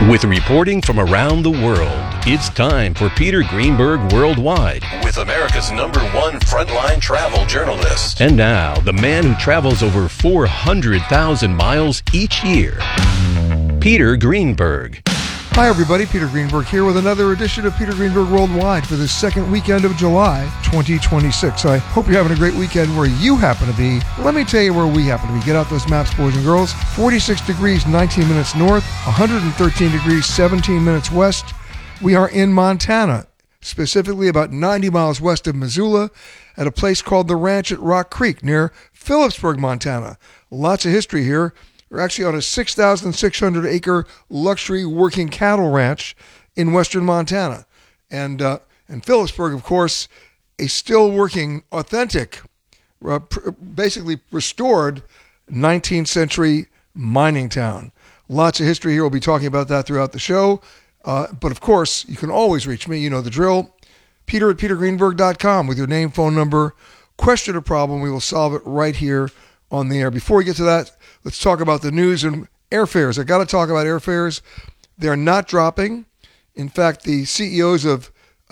With reporting from around the world, it's time for Peter Greenberg Worldwide with America's #1 frontline travel journalist. And now, the man who travels over 400,000 miles each year, Peter Greenberg. Hi everybody, Peter Greenberg here with another edition of Peter Greenberg Worldwide for the second weekend of July 2026. I hope you're having a great weekend where you happen to be. Let me tell you where we happen to be. Get out those maps, boys and girls. 46 degrees, 19 minutes north, 113 degrees, 17 minutes west. We are in Montana, specifically about 90 miles west of Missoula, at a place called the Ranch at Rock Creek near Phillipsburg, Montana. Lots of history here. We're actually on a 6,600 acre luxury working cattle ranch in western Montana. And Phillipsburg, of course, a still working, authentic, basically restored 19th century mining town. Lots of history here. We'll be talking about that throughout the show. But of course, you can always reach me. You know the drill. Peter at petergreenberg.com with your name, phone number, question or problem. We will solve it right here on the air. Before we get to that, let's talk about the news and airfares. I got to talk about airfares. They're not dropping. In fact, the CEOs of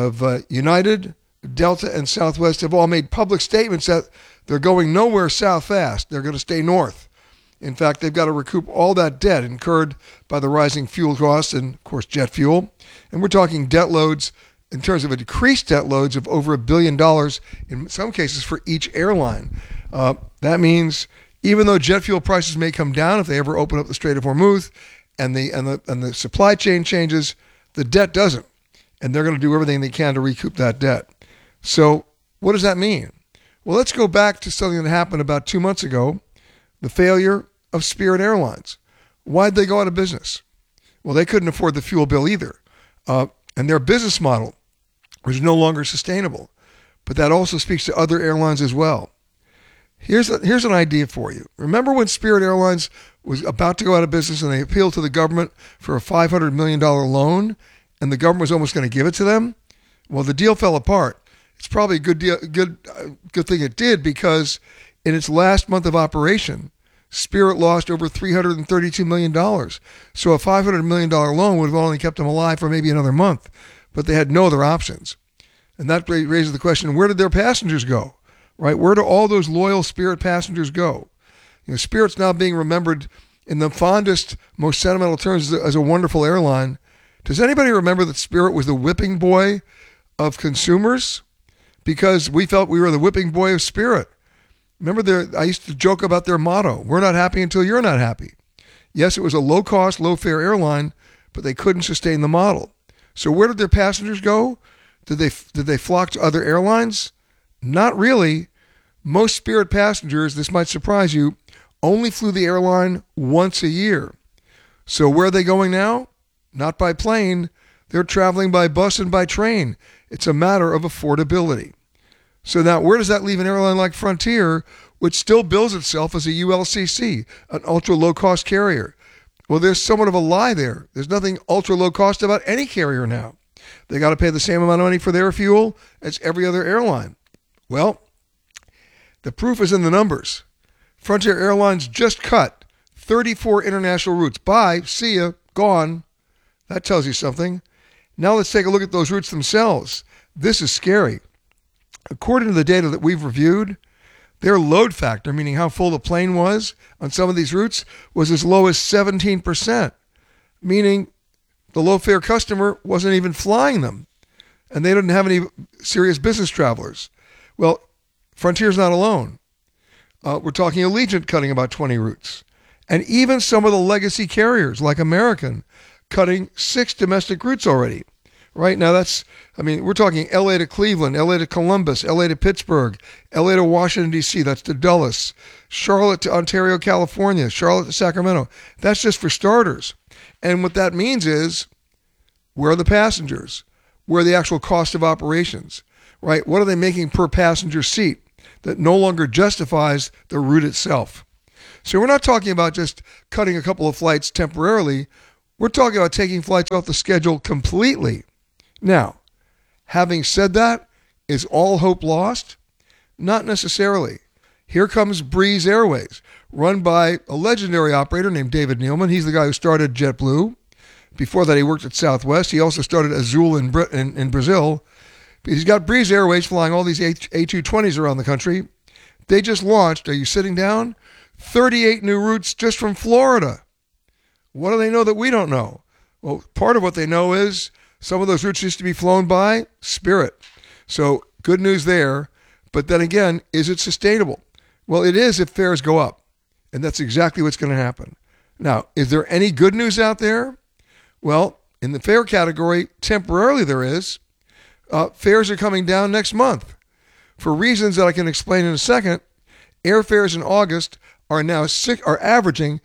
United, Delta, and Southwest have all made public statements that they're going nowhere south fast. They're going to stay north. In fact, they've got to recoup all that debt incurred by the rising fuel costs and, of course, jet fuel. And we're talking debt loads in terms of a decreased debt loads of over $1 billion in some cases for each airline. That means even though jet fuel prices may come down if they ever open up the Strait of Hormuz and the supply chain changes, the debt doesn't. And they're going to do everything they can to recoup that debt. So what does that mean? Well, let's go back to something that happened about 2 months ago, the failure of Spirit Airlines. Why'd they go out of business? Well, they couldn't afford the fuel bill either. And their business model was no longer sustainable. But that also speaks to other airlines as well. Here's an idea for you. Remember when Spirit Airlines was about to go out of business and they appealed to the government for a $500 million loan and the government was almost going to give it to them? Well, the deal fell apart. It's probably a good thing it did because in its last month of operation, Spirit lost over $332 million. So a $500 million loan would have only kept them alive for maybe another month, but they had no other options. And that raises the question, where did their passengers go? Right? Where do all those loyal Spirit passengers go? You know, Spirit's now being remembered in the fondest, most sentimental terms as a wonderful airline. Does anybody remember that Spirit was the whipping boy of consumers? Because we felt we were the whipping boy of Spirit. Remember, I used to joke about their motto, we're not happy until you're not happy. Yes, it was a low-cost, low-fare airline, but they couldn't sustain the model. So where did their passengers go? Did they flock to other airlines? Not really. Most Spirit passengers, this might surprise you, only flew the airline once a year. So where are they going now? Not by plane. They're traveling by bus and by train. It's a matter of affordability. So now where does that leave an airline like Frontier, which still bills itself as a ULCC, an ultra-low-cost carrier? Well, there's somewhat of a lie there. There's nothing ultra-low-cost about any carrier now. They got to pay the same amount of money for their fuel as every other airline. Well, the proof is in the numbers. Frontier Airlines just cut 34 international routes. Bye, see ya, gone. That tells you something. Now let's take a look at those routes themselves. This is scary. According to the data that we've reviewed, their load factor, meaning how full the plane was on some of these routes, was as low as 17%, meaning the low-fare customer wasn't even flying them, and they didn't have any serious business travelers. Well, Frontier's not alone. We're talking Allegiant cutting about 20 routes. And even some of the legacy carriers like American cutting 6 domestic routes already. Right now we're talking LA to Cleveland, LA to Columbus, LA to Pittsburgh, LA to Washington, D.C., that's to Dulles, Charlotte to Ontario, California, Charlotte to Sacramento. That's just for starters. And what that means is, where are the passengers? Where are the actual cost of operations? Right? What are they making per passenger seat that no longer justifies the route itself? So we're not talking about just cutting a couple of flights temporarily. We're talking about taking flights off the schedule completely. Now, having said that, is all hope lost? Not necessarily. Here comes Breeze Airways, run by a legendary operator named David Neeleman. He's the guy who started JetBlue. Before that, he worked at Southwest. He also started Azul in Brazil. He's got Breeze Airways flying all these A220s around the country. They just launched, are you sitting down? 38 new routes just from Florida. What do they know that we don't know? Well, part of what they know is some of those routes used to be flown by Spirit. So good news there. But then again, is it sustainable? Well, it is if fares go up. And that's exactly what's going to happen. Now, is there any good news out there? Well, in the fare category, temporarily there is. Fares are coming down next month. For reasons that I can explain in a second, airfares in August are now averaging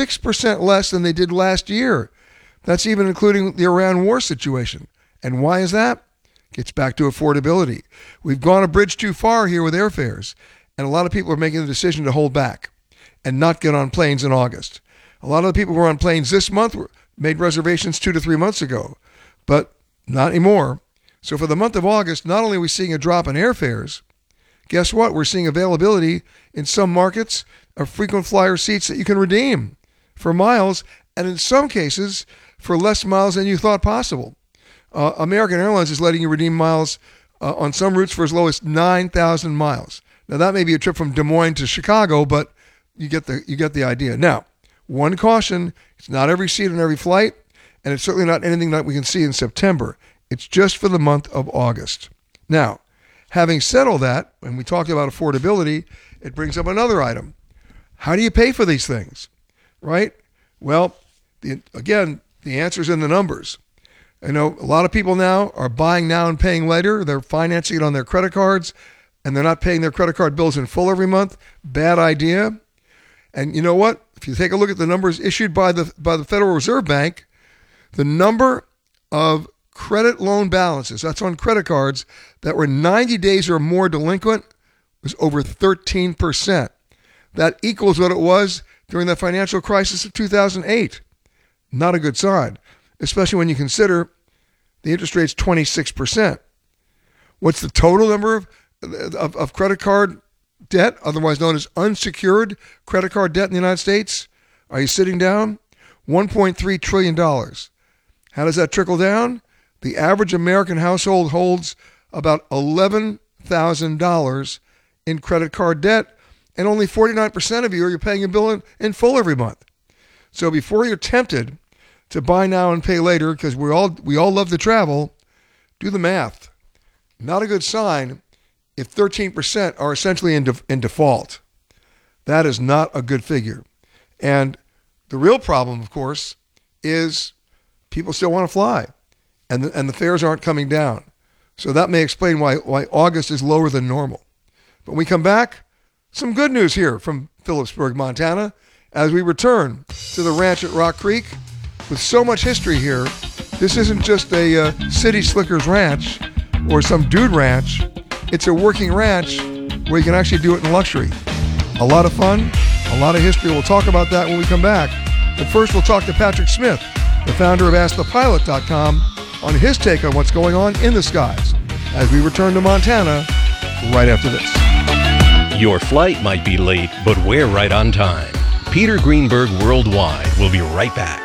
6% less than they did last year. That's even including the Iran war situation. And why is that? Gets back to affordability. We've gone a bridge too far here with airfares, and a lot of people are making the decision to hold back and not get on planes in August. A lot of the people who are on planes this month made reservations 2 to 3 months ago, but not anymore. So for the month of August, not only are we seeing a drop in airfares, guess what? We're seeing availability in some markets of frequent flyer seats that you can redeem for miles, and in some cases for less miles than you thought possible. American Airlines is letting you redeem miles on some routes for as low as 9,000 miles. Now that may be a trip from Des Moines to Chicago, but you get the idea. Now, one caution: it's not every seat on every flight, and it's certainly not anything that we can see in September. It's just for the month of August. Now, having said all that, when we talked about affordability, it brings up another item. How do you pay for these things, right? Well, the answer's in the numbers. I know a lot of people now are buying now and paying later. They're financing it on their credit cards, and they're not paying their credit card bills in full every month. Bad idea. And you know what? If you take a look at the numbers issued by the Federal Reserve Bank, the number of credit loan balances, that's on credit cards, that were 90 days or more delinquent was over 13%. That equals what it was during the financial crisis of 2008. Not a good sign, especially when you consider the interest rate's 26%. What's the total number of credit card debt, otherwise known as unsecured credit card debt in the United States? Are you sitting down? $1.3 trillion. How does that trickle down? The average American household holds about $11,000 in credit card debt, and only 49% of you are paying a bill in full every month. So before you're tempted to buy now and pay later, because we all love to travel, do the math. Not a good sign if 13% are essentially in default. That is not a good figure. And the real problem, of course, is people still want to fly, and the fares aren't coming down. So that may explain why August is lower than normal. But when we come back, some good news here from Phillipsburg, Montana, as we return to the ranch at Rock Creek. With so much history here, this isn't just a city slicker's ranch or some dude ranch. It's a working ranch where you can actually do it in luxury. A lot of fun, a lot of history. We'll talk about that when we come back. But first, we'll talk to Patrick Smith, the founder of AskThePilot.com, on his take on what's going on in the skies as we return to Montana right after this. Your flight might be late, but we're right on time. Peter Greenberg Worldwide will be right back.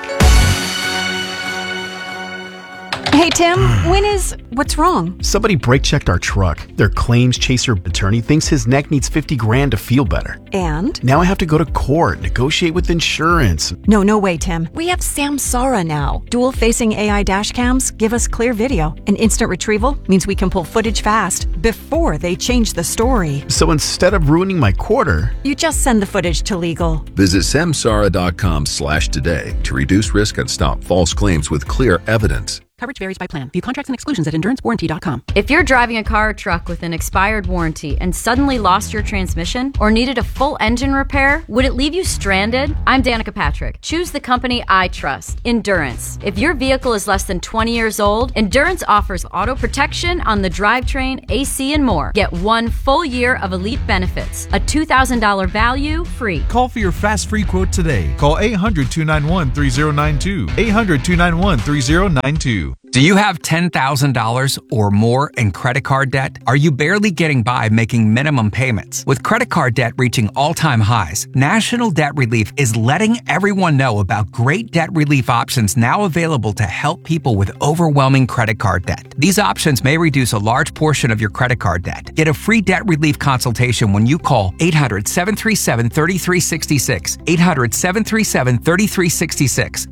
Hey, Tim, what's wrong? Somebody brake checked our truck. Their claims chaser attorney thinks his neck needs $50,000 to feel better. And? Now I have to go to court, negotiate with insurance. No way, Tim. We have Samsara now. Dual-facing AI dash cams give us clear video. And instant retrieval means we can pull footage fast before they change the story. So instead of ruining my quarter, you just send the footage to legal. Visit samsara.com/today to reduce risk and stop false claims with clear evidence. Coverage varies by plan. View contracts and exclusions at endurancewarranty.com. If you're driving a car or truck with an expired warranty and suddenly lost your transmission or needed a full engine repair, would it leave you stranded? I'm Danica Patrick. Choose the company I trust, Endurance. If your vehicle is less than 20 years old, Endurance offers auto protection on the drivetrain, AC, and more. Get 1 full year of elite benefits, a $2,000 value free. Call for your fast free quote today. Call 800-291-3092. 800-291-3092. Do you have $10,000 or more in credit card debt? Are you barely getting by making minimum payments? With credit card debt reaching all-time highs, National Debt Relief is letting everyone know about great debt relief options now available to help people with overwhelming credit card debt. These options may reduce a large portion of your credit card debt. Get a free debt relief consultation when you call 800-737-3366, 800-737-3366,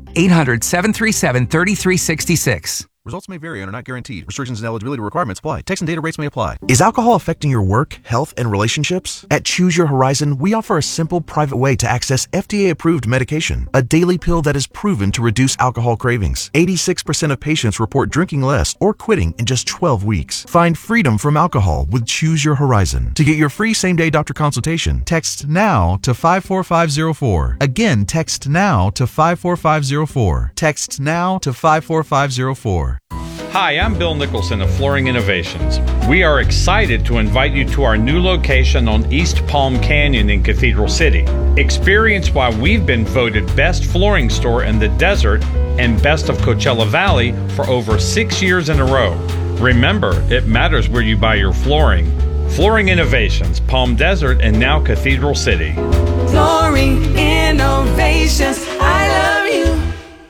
800-737-3366. Results may vary and are not guaranteed. Restrictions and eligibility requirements apply. Text and data rates may apply. Is alcohol affecting your work, health, and relationships? At Choose Your Horizon, we offer a simple, private way to access FDA-approved medication, a daily pill that is proven to reduce alcohol cravings. 86% of patients report drinking less or quitting in just 12 weeks. Find freedom from alcohol with Choose Your Horizon. To get your free same-day doctor consultation, text NOW to 54504. Again, text NOW to 54504. Text NOW to 54504. Hi, I'm Bill Nicholson of Flooring Innovations. We are excited to invite you to our new location on East Palm Canyon in Cathedral City. Experience why we've been voted best flooring store in the desert and best of Coachella Valley for over 6 years in a row. Remember, it matters where you buy your flooring. Flooring Innovations, Palm Desert, and now Cathedral City. Flooring Innovations, I love you.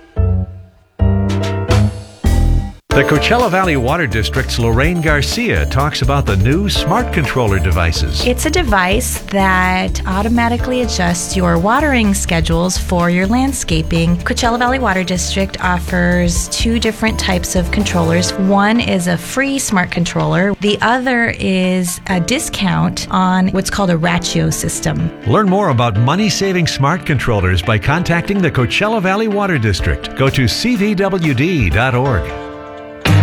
The Coachella Valley Water District's Lorraine Garcia talks about the new Smart Controller devices. It's a device that automatically adjusts your watering schedules for your landscaping. Coachella Valley Water District offers 2 different types of controllers. One is a free smart controller. The other is a discount on what's called a Ratio system. Learn more about money-saving smart controllers by contacting the Coachella Valley Water District. Go to cvwd.org.